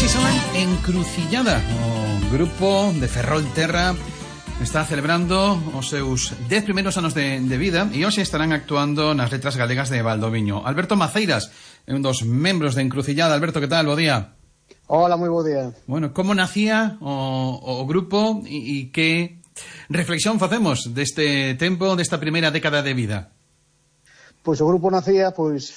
son Encrucillada, o grupo de Ferrolterra está celebrando os seus 10 primeiros anos de vida e hoxe estarán actuando nas Letras Galegas de Valdoviño. Alberto Maceiras é un dos membros de Encrucillada. Alberto, que tal? Bo día. Hola, moi bo día. Bueno, como nacía o grupo e que reflexión facemos deste tempo, desta primeira década de vida? Pois o grupo nacía,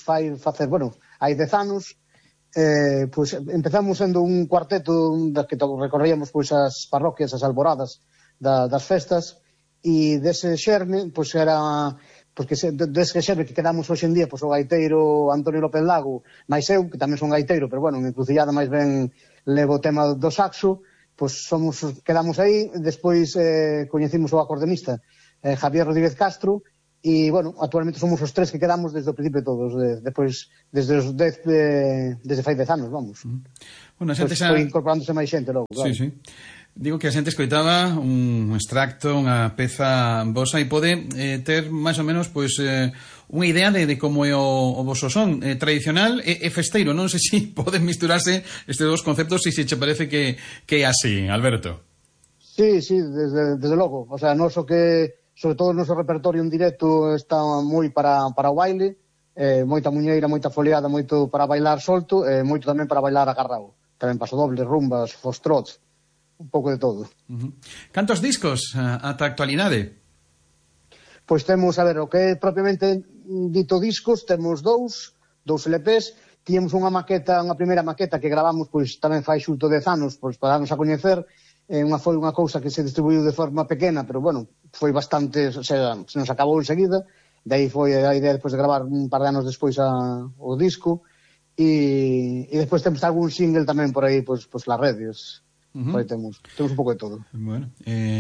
hai 10 anos. Pois empezamos sendo un cuarteto das que recorríamos pois as parroquias, as alboradas das festas, e dese xerme, pois era, porque dese xerme que quedamos hoxe en día, pois o gaiteiro Antonio López Lago, máis eu, que tamén son gaiteiro, pero bueno, en Encrucillada máis ben levo o tema do saxo, pois quedamos aí. Despois coñecimos o acordeonista Javier Rodríguez Castro, e, bueno, actualmente somos os tres que quedamos desde o principio todos, despois, desde fai 10 anos, vamos. Bueno, pois foi incorporándose máis xente logo, claro. Sí. Digo que a xente escoitaba un extracto, unha peza vosa, e pode ter máis ou menos pois unha idea de como é o voso son tradicional e festeiro. Non sei se poden misturarse estes dous conceptos e se che parece que é así, Alberto. Sí, desde logo. O sea, noso que, sobre todo o noso repertorio en directo está moi para o baile, moita muñeira, moita foliada, moito para bailar solto, moito tamén para bailar agarrado. Tamén pasodobles, rumbas, fostrots, un pouco de todo. Cantos discos ata a actualidade? Pois temos, a ver, o que é propiamente dito discos, temos dous LPs. Tíamos unha primeira maqueta que gravamos, pois tamén fai xulto 10 anos, pois para darnos a coñecer. Foi unha cousa que se distribuiu de forma pequena, pero bueno, foi bastante, o sea, se nos acabou enseguida. De aí foi a idea despois de gravar un par de anos despois o disco, e despois temos algún single tamén por aí, pois las redes. Aí temos un pouco de todo. Bueno,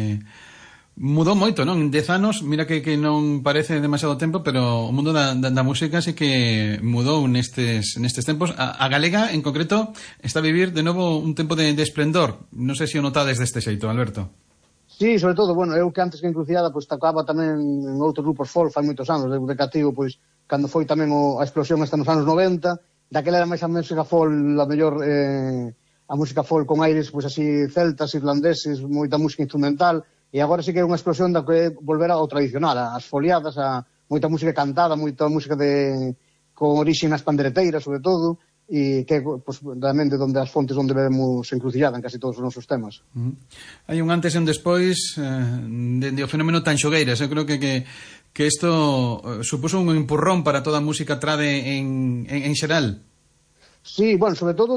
mudou moito, non? En 10 anos, mira que non parece demasiado tempo, pero o mundo da música sí que mudou nestes tempos. A galega, en concreto, está a vivir de novo un tempo de esplendor. Non sei se o notades deste xeito, Alberto. Sí, sobre todo, bueno, eu que antes que Encrucillada pois tocaba tamén en outros grupos folk fai moitos anos, de cativo, pois cando foi tamén a explosión hasta nos anos 90, daquela era máis a música folk, a mellor a música folk con aires pois así celtas, irlandeses, moita música instrumental, e agora sí que é unha explosión da que volver ao tradicional, as foliadas, a moita música cantada, moita música con orixe nas pandereteiras, sobre todo, e que pois realmente onde as fontes onde vemos Encrucillada en casi todos os nosos temas. Hai un antes e un despois de o fenómeno Tanxogueiras. Eu creo que isto supuso un empurrón para toda a música trade en xeral. Sí, bueno, sobre todo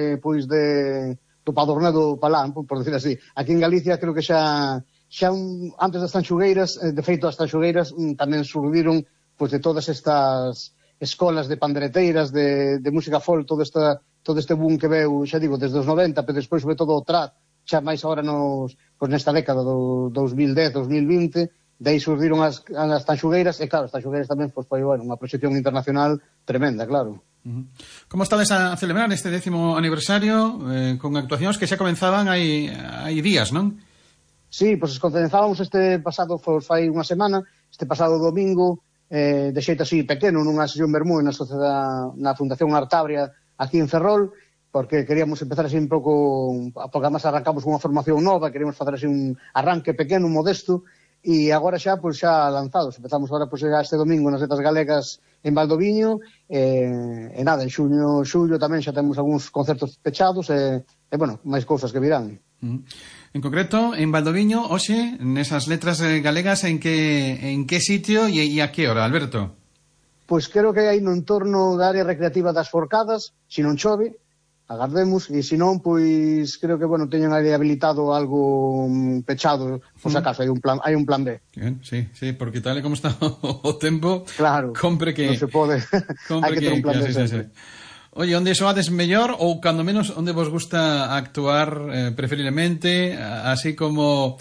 do Padornedo Palán, por decir así. Aquí en Galicia creo que xa antes das Tanxugueiras, de feito as Tanxugueiras tamén surdiron pois de todas estas escolas de pandereteiras, de música folk, todo este boom que veu, xa digo, desde os 90, pero despois sobre todo o trad, xa máis agora nesta década do 2010, 2020, de aí surdiron as Tanxugueiras, e claro, as Tanxugueiras tamén foi unha proxección internacional tremenda, claro. Como estades a celebrar este 10º aniversario con actuacións que xa comenzaban hai días, non? Sí, pois comenzábamos este pasado, fai unha semana, este pasado domingo, de xeito así pequeno, nunha sesión vermú na Fundación Artabria aquí en Ferrol, porque queríamos empezar así un pouco, porque además arrancamos unha formación nova, queríamos facer así un arranque pequeno, modesto, e agora xa lanzados. Empezamos agora este domingo nas Letras Galegas en Valdoviño, e nada, en xullo tamén xa temos algúns concertos pechados, e bueno, máis cousas que virán. En concreto, en Valdoviño, hoxe, nesas Letras Galegas, en que sitio e a que hora, Alberto? Pois creo que hai no entorno da área recreativa das Forcadas, se non chove, agardemos, e se non, pois creo que, bueno, teñen aí habilitado algo pechado, por si acaso, hai un plan B. Bien, sí, porque tal e como está o tempo, claro, compre que... non se pode, hai que ter un plan B sempre. Oye, onde soades mellor, ou cando menos onde vos gusta actuar preferiblemente, así como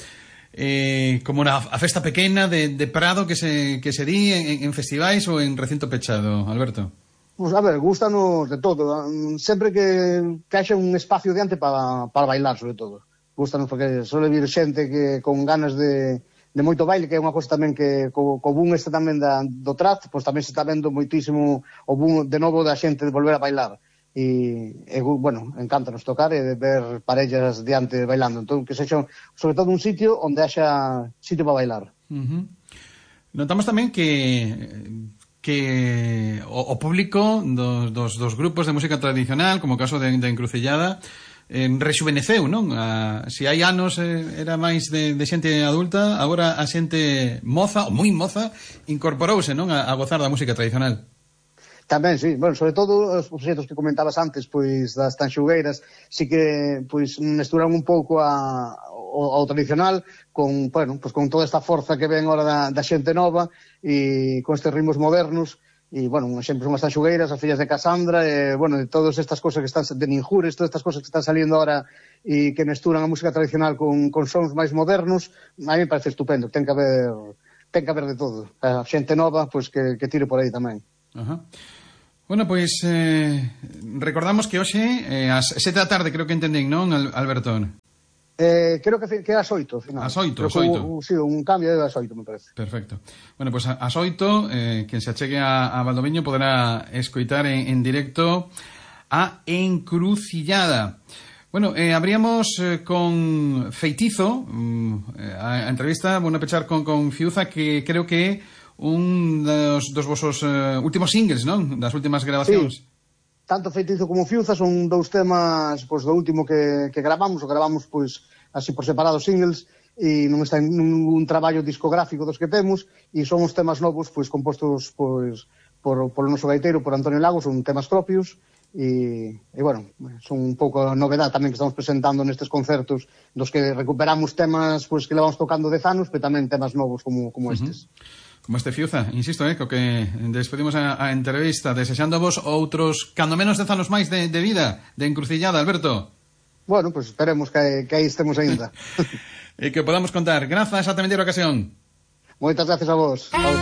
a festa pequena de Prado que se di en festivais ou en recinto pechado, Alberto? Pois, a ver, gustanos de todo. Sempre que haxa un espacio diante para bailar, sobre todo. Gustanos porque suele vir xente que con ganas de moito baile, que é unha cosa tamén que co boom este tamén do trad, pois tamén se está vendo moitísimo o boom de novo da xente de volver a bailar. bueno, encántanos tocar e ver parellas diante bailando. Entón, que sexa, sobre todo, un sitio onde haxa sitio para bailar. Notamos tamén que o público dos grupos de música tradicional, como o caso de Encrucillada, rexuveneceu, non? Se hai anos era máis de xente adulta, agora a xente moza, ou moi moza, incorporouse, non, a gozar da música tradicional. Tamén, sí. Bueno, sobre todo os proxectos que comentabas antes, pois, das tanxugueiras, sí que, pois, mesturan un pouco ao tradicional con, bueno, pois, con toda esta forza que ven ahora da xente nova e con estes ritmos modernos. E, bueno, un exemplo son as tanxugueiras, as fillas de Casandra, bueno, de todas estas cosas que están, de Ninjures, todas estas cosas que están saliendo ahora e que mesturan a música tradicional con sons máis modernos, a mí me parece estupendo. Ten que haber de todo. A xente nova, pois, que tire por aí tamén. Ajá. Bueno, pois recordamos que hoxe ás 7 da tarde, creo que entendín, non, Alberto? Creo que é ás 8, final. Ás 8, ás 8. Sí, un cambio é ás 8, me parece. Perfecto. Bueno, pois ás 8, quen se achegue a Valdoviño poderá escoitar en directo a Encrucillada. Bueno, abríamos con Feitizo, a entrevista, bueno, a pechar con Fiuza, que creo que é un dos vosos últimos singles, non? Das últimas grabacións. Sí. Tanto Feitizo como Fiuza son dous temas, pois, do último que gravamos, pois, así por separado singles, e non está en ningún traballo discográfico dos que temos, e son os temas novos, pois, compostos, pois, por o noso gaiteiro, por Antonio Lagos, son temas propios, e bueno, son un pouco a novedade tamén que estamos presentando nestes concertos, dos que recuperamos temas, pois, que levamos tocando 10 anos, pero tamén temas novos como estes. Como este Fiuza, insisto, co que despedimos a entrevista, desexándovos outros, cando menos 10 anos máis de vida, de Encrucillada, Alberto. Bueno, pues esperemos que aí estemos ainda. E que podamos contar. Grazas a tremendeira ocasión. Moitas gracias a vos.